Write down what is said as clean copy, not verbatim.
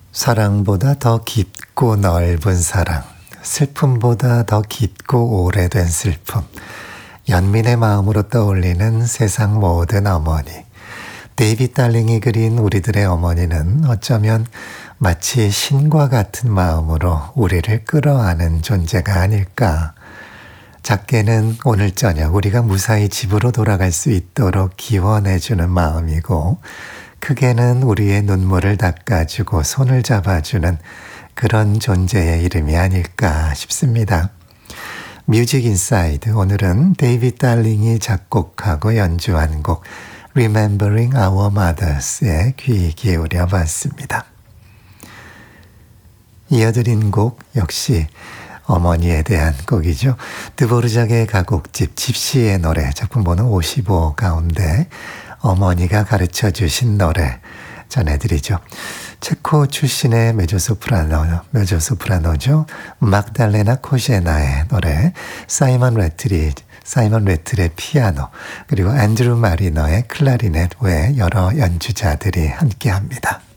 사랑보다 더 깊고 넓은 사랑, 슬픔보다 더 깊고 오래된 슬픔, 연민의 마음으로 떠올리는 세상 모든 어머니. 데이빗 달링이 그린 우리들의 어머니는 어쩌면 마치 신과 같은 마음으로 우리를 끌어안은 존재가 아닐까. 작게는 오늘 저녁 우리가 무사히 집으로 돌아갈 수 있도록 기원해주는 마음이고, 크게는 우리의 눈물을 닦아주고 손을 잡아주는 그런 존재의 이름이 아닐까 싶습니다. 뮤직 인사이드, 오늘은 데이빗 달링이 작곡하고 연주한 곡 Remembering Our Mothers에 귀 기울여 봤습니다. 이어드린 곡 역시 어머니에 대한 곡이죠. 드보르작의 가곡집 집시의 노래, 작품번호 55 가운데 어머니가 가르쳐 주신 노래 전해드리죠. 체코 출신의 메조소프라노죠. 막달레나 코제나의 노래, 사이먼 레틀의 피아노, 그리고 앤드루 마리너의 클라리넷 외 여러 연주자들이 함께합니다.